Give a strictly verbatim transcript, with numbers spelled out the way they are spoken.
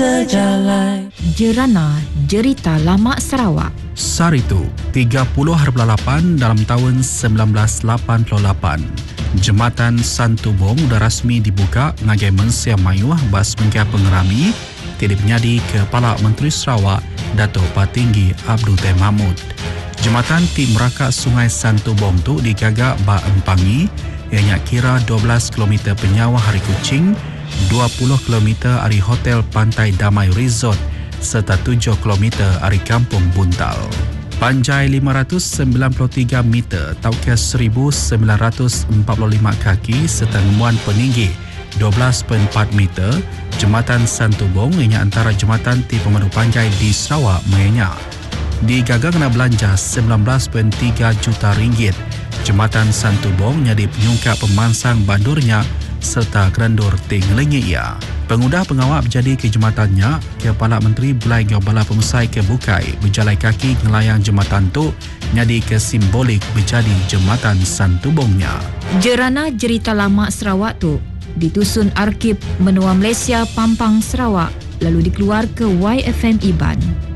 sejalan. Jerana Jerita Lama Sarawak. Saritu, tiga puluh hari lapan dalam tahun sembilan belas lapan puluh lapan. Jembatan Santubong dah rasmi dibuka ngagai Mensia Mayuh bas mengkia pengerami tidak penyadi Kepala Menteri Sarawak Dato' Patinggi Abdul Teh Mahmud. Jembatan di merakak Sungai Santubong tu digagak ba empangi ianya kira dua belas kilometer penyawa Hari Kuching, dua puluh kilometer dari Hotel Pantai Damai Resort serta tujuh kilometer dari Kampung Buntal. Panjai lima ratus sembilan puluh tiga meter atau ke seribu sembilan ratus empat puluh lima kaki serta muan peninggi dua belas perpuluhan empat meter, Jembatan Santubong ianya antara jembatan di pemandu panjai di Sarawak menyenyak. Digagal kena belanja sembilan belas perpuluhan tiga juta ringgit. Jembatan Santubong jadi penyungkap pemansang bandurnya serta kerendur tinggelingi ia. Pengudah pengawal berjadi ke jembatannya, Kepala Menteri Belai Gabala Pemusai Kebukai berjalan kaki ngelayang jembatan tu jadi ke simbolik berjadi Jembatan Santubongnya. Jerana Jerita Lama Sarawak tu ditusun Arkib Menua Malaysia Pampang Sarawak lalu dikeluar ke Y F M Iban.